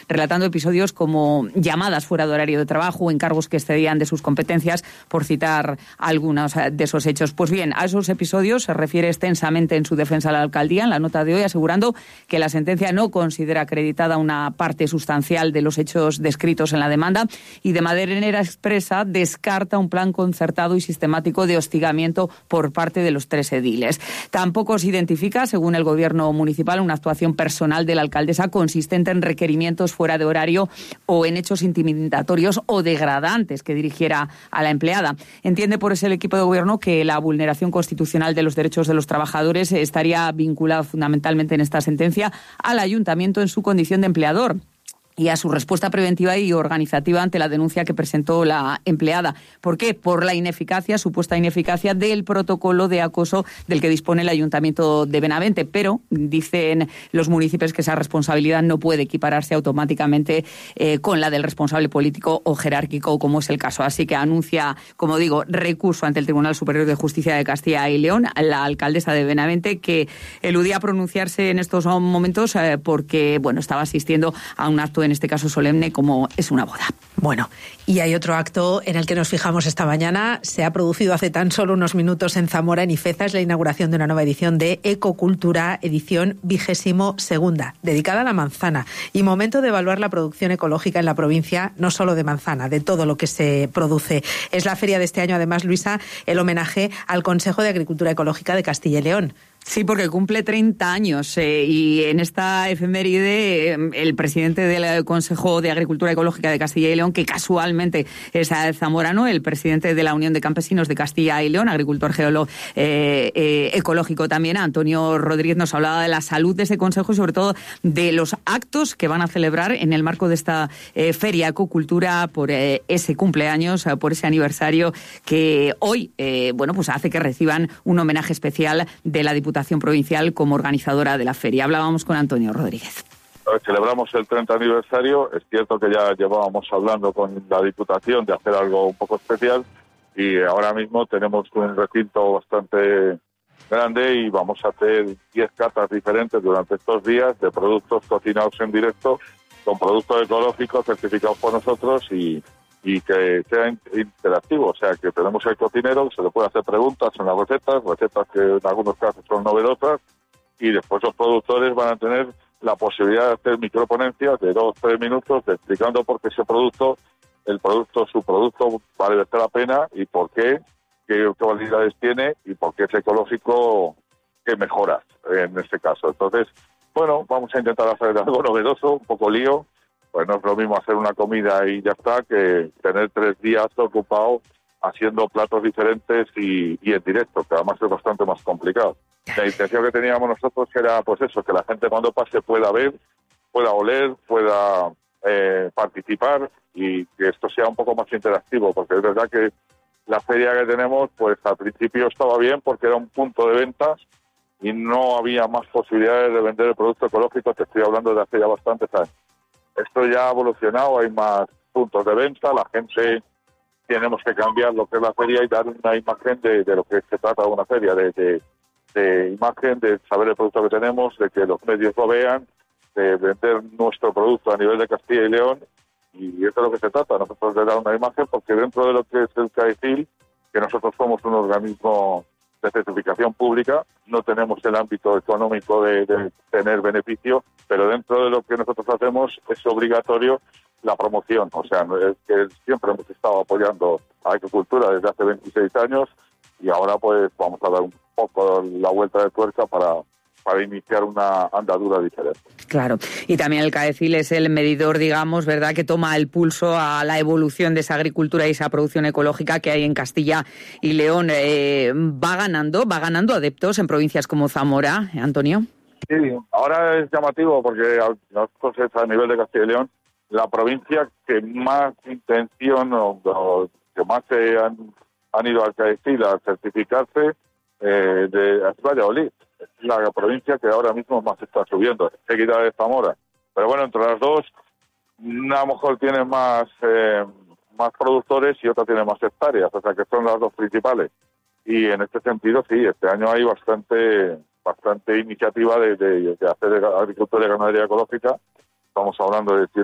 relatando episodios como llamadas fuera de horario de trabajo, encargos que excedían de sus competencias, por citar algunos de esos hechos. Pues bien, a esos episodios se refiere extensamente en su defensa a la alcaldía, en la nota de hoy, asegurando que la sentencia no considera acreditada una parte sustancial de los hechos descritos en la demanda y de manera expresa descarta un plan concertado y sistemático de hostigamiento por parte de los 3 ediles. Tampoco se identifica, según el gobierno municipal, una actuación personal de la alcaldesa consistente en requerimientos fuera de horario o en hechos intimidatorios o degradantes que dirigiera a la empleada. Entiende por eso el equipo de gobierno que la vulneración constitucional de los derechos de los trabajadores estaría vinculada fundamentalmente en esta sentencia al ayuntamiento en su condición de empleador y a su respuesta preventiva y organizativa ante la denuncia que presentó la empleada. ¿Por qué? Por la supuesta ineficacia del protocolo de acoso del que dispone el Ayuntamiento de Benavente. Pero dicen los municipios que esa responsabilidad no puede equipararse automáticamente con la del responsable político o jerárquico, como es el caso. Así que anuncia, como digo, recurso ante el Tribunal Superior de Justicia de Castilla y León, la alcaldesa de Benavente, que eludía pronunciarse en estos momentos porque, estaba asistiendo a un acto, en este caso solemne, como es una boda. Bueno, y hay otro acto en el que nos fijamos esta mañana. Se ha producido hace tan solo unos minutos en Zamora, en Ifeza. Es la inauguración de una nueva edición de Ecocultura, edición 22ª, dedicada a la manzana. Y momento de evaluar la producción ecológica en la provincia, no solo de manzana, de todo lo que se produce. Es la feria de este año, además, Luisa, el homenaje al Consejo de Agricultura Ecológica de Castilla y León. Sí, porque cumple 30 años y en esta efeméride el presidente del Consejo de Agricultura Ecológica de Castilla y León, que casualmente es zamorano, el presidente de la Unión de Campesinos de Castilla y León, agricultor ecológico también, Antonio Rodríguez, nos hablaba de la salud de ese consejo y sobre todo de los actos que van a celebrar en el marco de esta feria Ecocultura por ese cumpleaños, por ese aniversario que hoy pues hace que reciban un homenaje especial de la Diputación Provincial como organizadora de la feria. Hablábamos con Antonio Rodríguez. Celebramos el 30 aniversario. Es cierto que ya llevábamos hablando con la Diputación de hacer algo un poco especial y ahora mismo tenemos un recinto bastante grande y vamos a hacer 10 catas diferentes durante estos días de productos cocinados en directo con productos ecológicos certificados por nosotros y que sea interactivo, o sea, que tenemos el cocinero, se le puede hacer preguntas en las recetas que en algunos casos son novedosas, y después los productores van a tener la posibilidad de hacer microponencias de 2-3 minutos explicando por qué su producto vale la pena y por qué cualidades tiene y por qué es ecológico, qué mejoras en este caso. Entonces, vamos a intentar hacer algo novedoso, un poco lío. Pues no es lo mismo hacer una comida y ya está, que tener 3 días ocupados haciendo platos diferentes y en directo, que además es bastante más complicado. La intención que teníamos nosotros era, que la gente cuando pase pueda ver, pueda oler, pueda participar y que esto sea un poco más interactivo, porque es verdad que la feria que tenemos, pues al principio estaba bien porque era un punto de ventas y no había más posibilidades de vender el producto ecológico, te estoy hablando de hace ya bastantes años. Esto ya ha evolucionado, hay más puntos de venta, la gente tenemos que cambiar lo que es la feria y dar una imagen de lo que se trata de una feria, de imagen, de saber el producto que tenemos, de que los medios lo vean, de vender nuestro producto a nivel de Castilla y León, y eso es lo que se trata, nosotros de dar una imagen, porque dentro de lo que es el CAECIL, que nosotros somos un organismo de certificación pública, no tenemos el ámbito económico de tener beneficio, pero dentro de lo que nosotros hacemos es obligatorio la promoción. O sea, es que siempre hemos estado apoyando a la agricultura desde hace 26 años y ahora pues vamos a dar un poco la vuelta de tuerca para iniciar una andadura diferente. Claro, y también el CAECIL es el medidor, digamos, ¿verdad?, que toma el pulso a la evolución de esa agricultura y esa producción ecológica que hay en Castilla y León. Va ganando adeptos en provincias como Zamora, Antonio. Sí, ahora es llamativo porque nosotros es a nivel de Castilla y León la provincia que más intención o que más se han ido al CAECIL a certificarse es Valladolid. Es la provincia que ahora mismo más está subiendo, seguida de Zamora. Pero bueno, entre las dos, una a lo mejor tiene más productores y otra tiene más hectáreas, o sea que son las dos principales. Y en este sentido, sí, este año hay bastante iniciativa de hacer agricultura y ganadería ecológica. Estamos hablando de